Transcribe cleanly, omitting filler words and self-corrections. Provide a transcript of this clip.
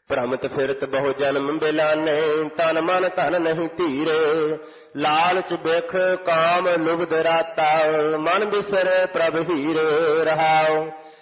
ਭ੍ਰਮਤ ਫਿਰਤ ਬਹੁ ਜਨਮ ਬਿਲਾਨੇ, ਤਨ ਮਨ ਧਨ ਨਹੀਂ ਧੀਰੇ। ਲਾਲਚ ਬਿਖ ਕਾਮ ਲੁਭਦ ਰਾਤਾ, ਮਨ ਬਿਸਰ ਪ੍ਰਭ ਹੀਰੇ ਰਹਾਉ।